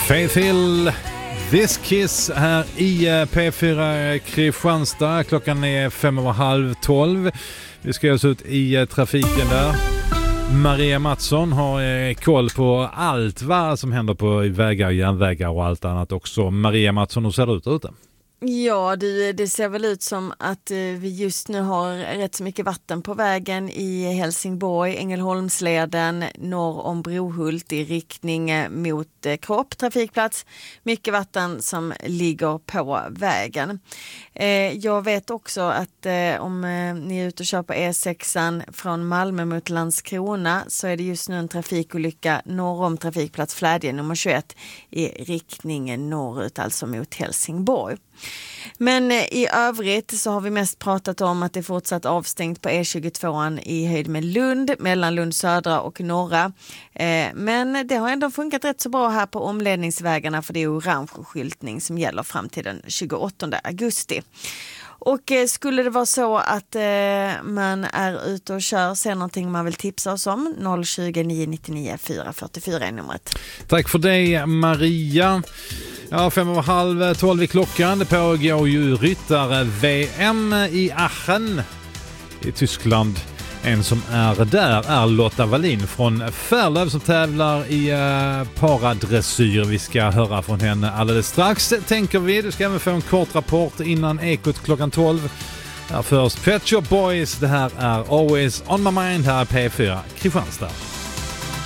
Faith Hill, This Kiss här i P4 Kristianstad. Klockan är 11:05. Vi ska oss ut i trafiken där. Maria Mattsson har koll på allt vad som händer på vägar, järnvägar och allt annat också. Maria Mattsson, hur ser det ut ute? Ja, det ser väl ut som att vi just nu har rätt så mycket vatten på vägen i Helsingborg, Ängelholmsleden, norr om Brohult i riktning mot Kropp trafikplats. Mycket vatten som ligger på vägen. Jag vet också att om ni är ute och kör på E6 från Malmö mot Landskrona så är det just nu en trafikolycka norr om trafikplats Flädje nummer 21 i riktningen norrut, alltså mot Helsingborg. Men i övrigt så har vi mest pratat om att det är fortsatt avstängt på E22 i höjd med Lund, mellan Lund södra och norra. Men det har ändå funkat rätt så bra här på omledningsvägarna, för det är orange skyltning som gäller fram till den 28 augusti. Och skulle det vara så att man är ute och kör, ser någonting man vill tipsa oss om, 020 999 444 är numret. Tack för det, Maria. Ja, 11:30 i klockan. Det pågår ju ryttare-VM i Aachen i Tyskland. En som är där är Lotta Wallin från Färlöv som tävlar i paradressyr. Vi ska höra från henne alldeles strax, tänker vi. Du ska även få en kort rapport innan Ekot klockan 12. Här först Pet Shop Boys. Det här är Always On My Mind här på P4 Kristianstad.